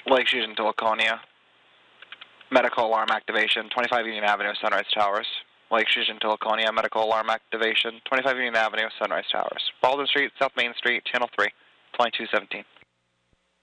Lake Fusion to Laconia. Medical alarm activation, 25 Union Avenue, Sunrise Towers. Lake Fusion to Laconia, medical alarm activation, 25 Union Avenue, Sunrise Towers. Baldwin Street, South Main Street, Channel 3, 2217.